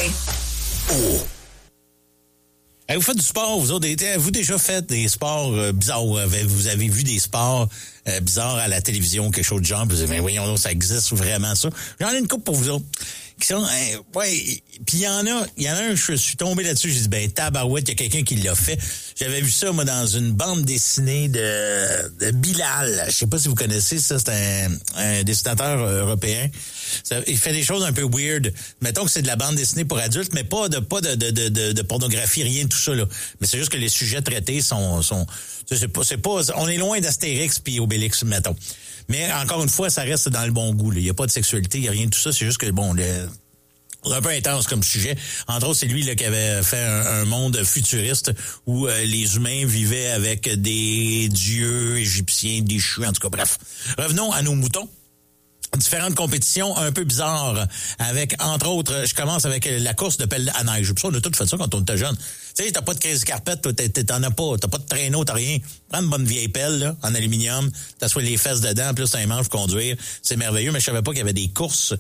Oh! Hey, vous faites du sport, vous autres? Avez-vous déjà fait des sports bizarres? Vous avez vu des sports bizarres à la télévision, quelque chose de genre? Vous avez dit, voyons, ça existe vraiment, ça? J'en ai une couple pour vous autres. Qui sont, ouais, puis il y en a un, je suis tombé là-dessus, j'ai dit, tabarouette, il y a quelqu'un qui l'a fait. J'avais vu ça, moi, dans une bande dessinée de Bilal. Je sais pas si vous connaissez ça, c'est un dessinateur européen. Il fait des choses un peu weird. Mettons que c'est de la bande dessinée pour adultes, mais pas de pornographie, rien de tout ça, là. Mais c'est juste que les sujets traités sont c'est pas, on est loin d'Astérix puis Obélix, mettons. Mais encore une fois, ça reste dans le bon goût, là. Il y a pas de sexualité, il y a rien de tout ça, c'est juste que bon, un peu intense comme sujet. Entre autres, c'est lui là qui avait fait un monde futuriste où les humains vivaient avec des dieux égyptiens déchus, en tout cas, bref. Revenons à nos moutons. Différentes compétitions un peu bizarres avec, entre autres, je commence avec la course de pelle à neige. On a tous fait ça quand on était jeune. Tu sais, t'as pas de crazy carpet, toi, t'en as pas. T'as pas de traîneau, t'as rien. Prends une bonne vieille pelle, là, en aluminium. T'assois les fesses dedans, plus t'as un manche pour conduire. C'est merveilleux, mais je savais pas qu'il y avait des courses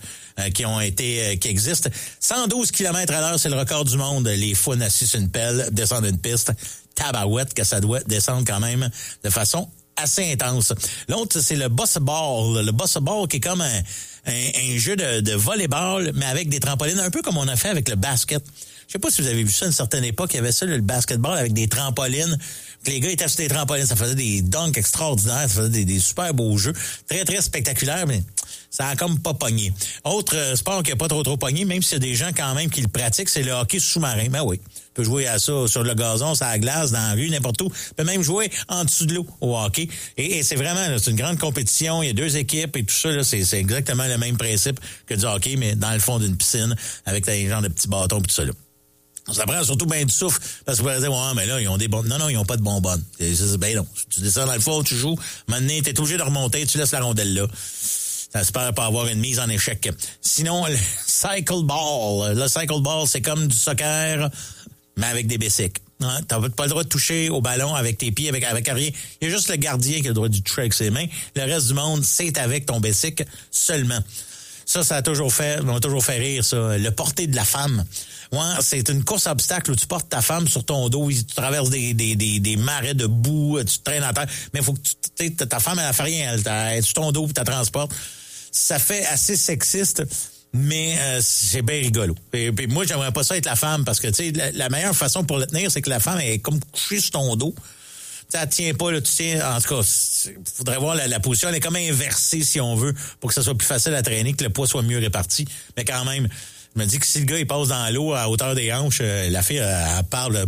qui existent. 112 km/h, c'est le record du monde. Les founes assis sur une pelle, descendre une piste. Tabarouette que ça doit descendre quand même de façon assez intense. L'autre, c'est le boss ball. Le boss ball qui est comme un jeu de volleyball, mais avec des trampolines, un peu comme on a fait avec le basket. Je sais pas si vous avez vu ça à une certaine époque, il y avait ça, le basketball avec des trampolines. Les gars étaient sur des trampolines, ça faisait des dunks extraordinaires, ça faisait des super beaux jeux. Très, très spectaculaires, mais ça a comme pas pogné. Autre sport qui a pas trop pogné, même s'il y a des gens quand même qui le pratiquent, c'est le hockey sous-marin. Ben oui, tu peux jouer à ça sur le gazon, sur la glace, dans la rue, n'importe où. Tu peux même jouer en dessous de l'eau au hockey. Et c'est vraiment, là, c'est une grande compétition, il y a 2 équipes et tout ça, là, c'est exactement le même principe que du hockey, mais dans le fond d'une piscine, avec des genres de petits bâtons et tout ça, là. Ça prend surtout bien du souffle, parce que vous allez dire, ouais, mais là, ils ont des bonbonnes. Non, ils ont pas de bonbonnes. Ben non. Tu descends dans le fond, tu joues, maintenant, t'es obligé de remonter, tu laisses la rondelle là. Ça espère pas avoir une mise en échec. Sinon, le cycle ball. Le cycle ball, c'est comme du soccer, mais avec des bicycles. Hein? T'as pas le droit de toucher au ballon avec tes pieds, avec rien. Il y a juste le gardien qui a le droit de toucher avec ses mains. Le reste du monde, c'est avec ton bicycle seulement. Ça m'a toujours fait rire, ça. Le porter de la femme. Ouais, c'est une course à obstacles où tu portes ta femme sur ton dos, tu traverses des marais de boue, tu te traînes à terre. Mais il faut que ta femme, elle fait rien. Elle est sur ton dos puis tu la transportes. Ça fait assez sexiste, mais c'est bien rigolo. Et moi, j'aimerais pas ça être la femme parce que, tu sais, la meilleure façon pour le tenir, c'est que la femme est comme couchée sur ton dos. Ça tient pas, là, tu tiens, en tout cas, faudrait voir la position, elle est comme inversée, si on veut, pour que ça soit plus facile à traîner, que le poids soit mieux réparti. Mais quand même, je me dis que si le gars, il passe dans l'eau à hauteur des hanches, la fille, elle parle,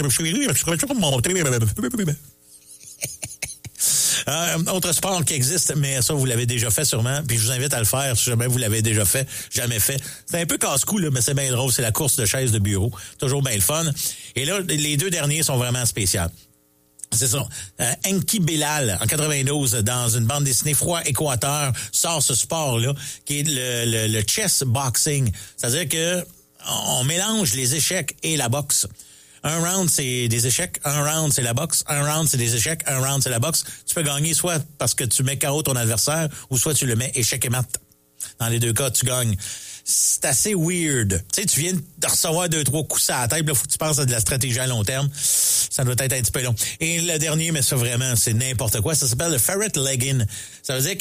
autre sport qui existe, mais ça, vous l'avez déjà fait sûrement, puis je vous invite à le faire si jamais vous l'avez déjà fait, jamais fait. C'est un peu casse-cou, là, mais c'est bien drôle, c'est la course de chaises de bureau. Toujours bien le fun. Et là, les 2 derniers sont vraiment spéciaux. C'est ça. Enki Bilal, en 92, dans une bande dessinée Froid Équateur, sort ce sport-là, qui est le chess boxing. C'est-à-dire que on mélange les échecs et la boxe. Un round, c'est des échecs. Un round, c'est la boxe. Un round, c'est des échecs. Un round, c'est la boxe. Tu peux gagner soit parce que tu mets KO ton adversaire ou soit tu le mets échec et mat. Dans les 2 cas, tu gagnes. C'est assez weird. Tu sais, tu viens de recevoir 2-3 coups à la tête, là, faut que tu penses à de la stratégie à long terme. Ça doit être un petit peu long. Et le dernier, mais ça vraiment, c'est n'importe quoi. Ça s'appelle le ferret legging. Ça veut dire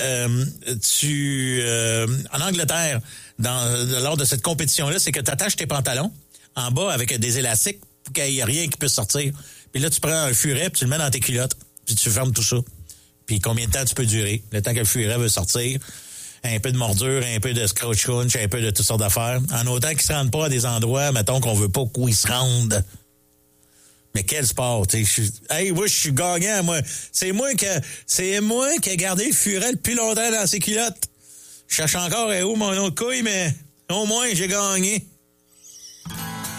que en Angleterre, lors de cette compétition-là, c'est que tu attaches tes pantalons en bas avec des élastiques pour qu'il n'y ait rien qui puisse sortir. Puis là, tu prends un furet, puis tu le mets dans tes culottes, puis tu fermes tout ça. Puis combien de temps tu peux durer? Le temps que le furet veut sortir. Un peu de mordure, un peu de scratch crunch, un peu de toutes sortes d'affaires. En autant qu'ils se rendent pas à des endroits, mettons qu'on veut pas où ils se rendent. Mais quel sport, tu sais. Moi, je suis gagnant, moi. C'est moi qui ai gardé le furet le plus longtemps dans ses culottes. Je cherche encore où mon autre couille, mais au moins, j'ai gagné.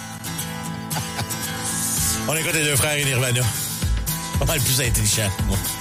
On écoute les 2 frères et Nirvana. Pas mal plus intelligent, moi.